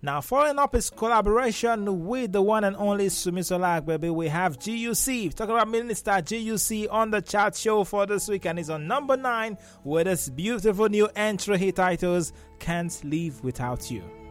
Now, following up his collaboration with the one and only Sumisola Agbebe, we have GUC. Talking about Minister GUC on the chart show for this week, and he's on number 9 with his beautiful new entry hit titles, Can't Live Without You.